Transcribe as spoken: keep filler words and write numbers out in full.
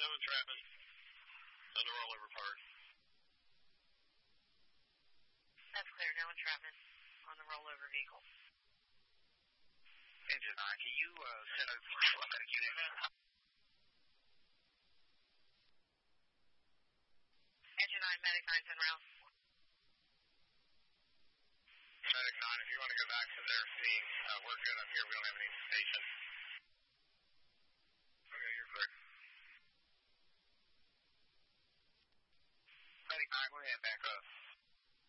No entrapment on the rollover part. That's clear. No entrapment on the rollover vehicle. Engine nine, can you uh, send a medic unit in? Engine nine, medic nine, ten round. Medic nine, if you want to go back to their scene, uh, we're good up here. We don't have any station. Okay, you're clear. Medic nine, go ahead and back up.